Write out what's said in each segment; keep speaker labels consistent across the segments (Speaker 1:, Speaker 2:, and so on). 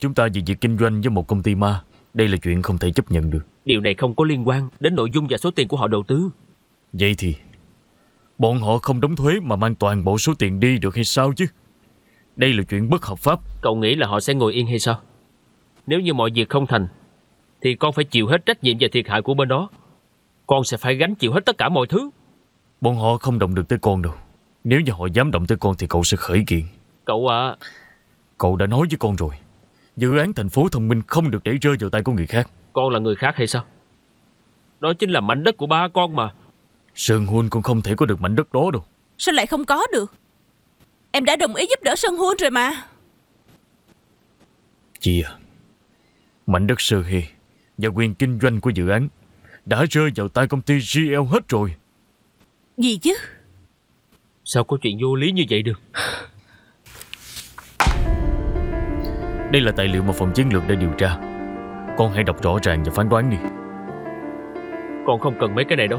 Speaker 1: Chúng ta vì việc kinh doanh với một công ty ma, đây là chuyện không thể chấp nhận được.
Speaker 2: Điều này không có liên quan đến nội dung và số tiền của họ đầu tư.
Speaker 1: Vậy thì bọn họ không đóng thuế mà mang toàn bộ số tiền đi được hay sao chứ? Đây là chuyện bất hợp pháp.
Speaker 2: Cậu nghĩ là họ sẽ ngồi yên hay sao? Nếu như mọi việc không thành thì con phải chịu hết trách nhiệm và thiệt hại của bên đó. Con sẽ phải gánh chịu hết tất cả mọi thứ.
Speaker 1: Bọn họ không động được tới con đâu. Nếu như họ dám động tới con thì cậu sẽ khởi kiện.
Speaker 2: Cậu à,
Speaker 1: Cậu đã nói với con rồi, dự án thành phố thông minh không được để rơi vào tay của người khác.
Speaker 2: con là người khác hay sao? Đó chính là mảnh đất của ba con mà.
Speaker 1: Sơn Huân cũng không thể có được mảnh đất đó đâu.
Speaker 3: Sao lại không có được? Em đã đồng ý giúp đỡ Sơn Huân rồi mà.
Speaker 1: Chị à, mảnh đất Sơ Hê và quyền kinh doanh của dự án đã rơi vào tay công ty GL hết rồi.
Speaker 3: Gì chứ?
Speaker 2: Sao có chuyện vô lý như vậy được?
Speaker 1: Đây là tài liệu mà phòng chiến lược đã điều tra. Con hãy đọc rõ ràng và phán đoán đi.
Speaker 2: Con không cần mấy cái này đâu.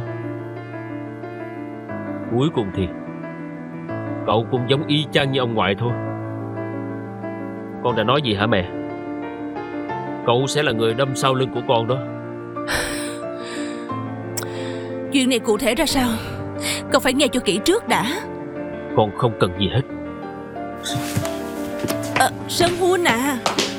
Speaker 2: Cuối cùng thì cậu cũng giống y chang như ông ngoại thôi. Con đã nói gì hả mẹ? Cậu sẽ là người đâm sau lưng của con đó.
Speaker 3: Chuyện này cụ thể ra sao? Cậu phải nghe cho kỹ trước đã.
Speaker 2: Con không cần gì hết.
Speaker 3: Sơn Huân à,